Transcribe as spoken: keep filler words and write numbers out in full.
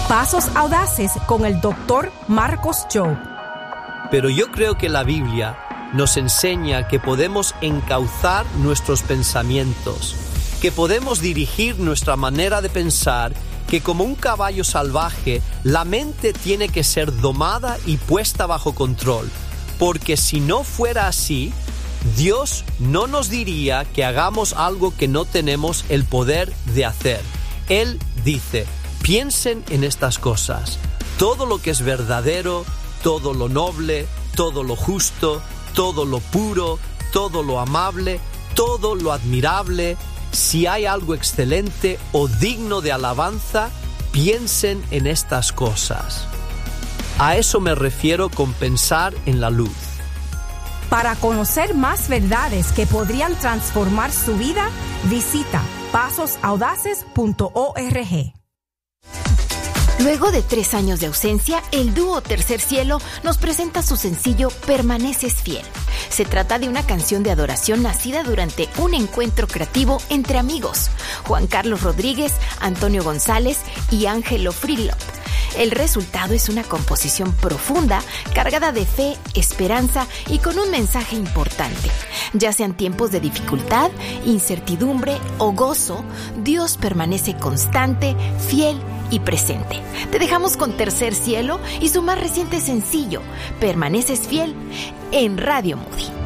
Pasos Audaces con el doctor Marcos Jobe. Pero yo creo que la Biblia nos enseña que podemos encauzar nuestros pensamientos, que podemos dirigir nuestra manera de pensar, que como un caballo salvaje, la mente tiene que ser domada y puesta bajo control, porque si no fuera así, Dios no nos diría que hagamos algo que no tenemos el poder de hacer. Él dice: piensen en estas cosas, todo lo que es verdadero, todo lo noble, todo lo justo, todo lo puro, todo lo amable, todo lo admirable, si hay algo excelente o digno de alabanza, piensen en estas cosas. A eso me refiero con pensar en la luz. Para conocer más verdades que podrían transformar su vida, visita pasos audaces punto org. Luego de tres años de ausencia, el dúo Tercer Cielo nos presenta su sencillo Permaneces Fiel. Se trata de una canción de adoración nacida durante un encuentro creativo entre amigos, Juan Carlos Rodríguez, Antonio González y Ángelo Frilop. El resultado es una composición profunda, cargada de fe, esperanza y con un mensaje importante. Ya sean tiempos de dificultad, incertidumbre o gozo, Dios permanece constante, fiel y presente. Te dejamos con Tercer Cielo y su más reciente sencillo, Permaneces Fiel, en Radio Moody.